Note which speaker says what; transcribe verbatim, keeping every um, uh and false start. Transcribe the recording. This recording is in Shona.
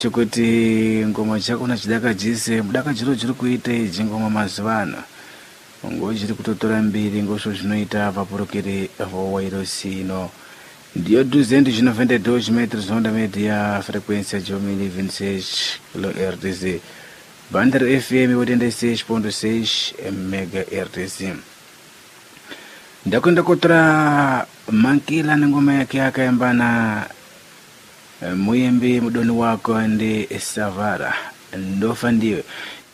Speaker 1: chokuti ngoma chako na chidaka jise mudaka chiro chiri kuita ichi ngoma mazivano ngo chiri kutotora mbiri ngosvo zvinoita papurukiri vowairosino ndiyo duzendu zvinovhende doji meters honda media frequência de mil e vinte e seis kilohertz Bandar F M oitenta e seis ponto seis megahertz. Ndakwenda kutora Mankila na ngoma yake akaimba na Muyembe mudoni wako ndi Savara ndofa ndiyo